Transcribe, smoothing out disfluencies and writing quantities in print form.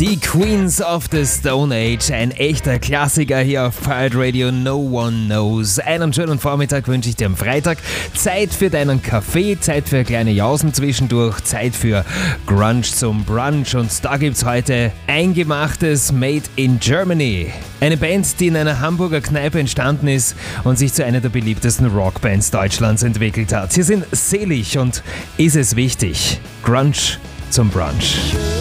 Die Queens of the Stone Age, ein echter Klassiker hier auf Pirate Radio, No One Knows. Einen schönen Vormittag wünsche ich dir am Freitag. Zeit für deinen Kaffee, Zeit für kleine Jausen zwischendurch, Zeit für Grunge zum Brunch. Und da gibt's heute Eingemachtes Made in Germany. Eine Band, die in einer Hamburger Kneipe entstanden ist und sich zu einer der beliebtesten Rockbands Deutschlands entwickelt hat. Sie sind selig und ist es wichtig. Grunge zum Brunch.